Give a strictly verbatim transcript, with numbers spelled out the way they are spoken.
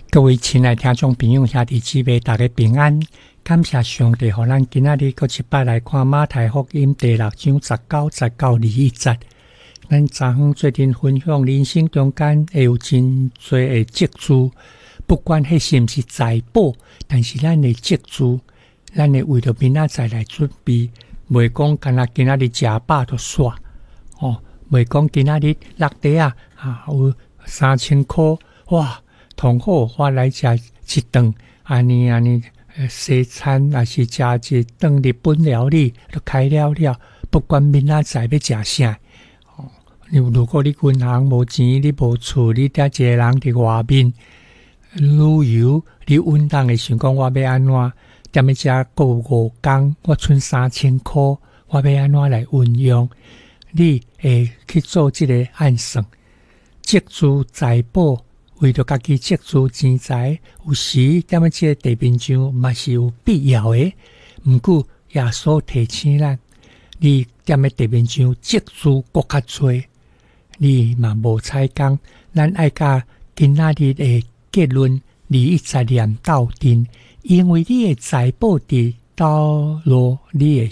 各位亲爱听众朋友兄弟姊妹，大家平安，感谢上帝让咱今仔日搁一摆来看马太福音第六章十九节到二十节。咱昨昏最近分享人生中间会有真多的积聚，不管迄是毋是财宝，但是咱的积聚，咱会为着明仔载来准备，袂讲干那今仔日食饱就煞哦，袂讲今仔日落地啊啊有三千箍哇！同好，我来食一顿，安尼安尼西餐，还是食一顿日本料理，都开了了。不管明仔载要食啥，哦，如果你银行无钱，你无厝，你得一个人伫外面旅游，你运动的想讲我要安怎？踮咧遮过五工，我剩三千箍，我要安怎来运用？你会去做即个暗算，积聚财宝。为着家己积聚钱财，有时踮咧即个地面上嘛是有必要的。毋过耶稣提醒咱，你踮咧地面上积聚搁较多，你嘛无采工。咱爱甲今仔日的结论二一十念斗阵，因为你的财宝伫倒落，你的